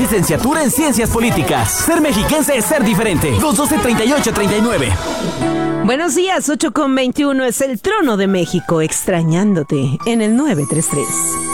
licenciatura en Ciencias Políticas. Ser mexiquense es ser diferente. 212-3839. Buenos días, 8:21 es el Trono de México, extrañándote en el 933.